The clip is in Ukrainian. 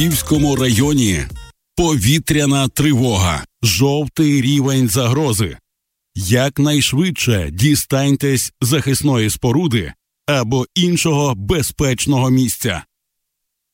Львівському районі повітряна тривога, жовтий рівень загрози. Якнайшвидше дістаньтесь захисної споруди або іншого безпечного місця.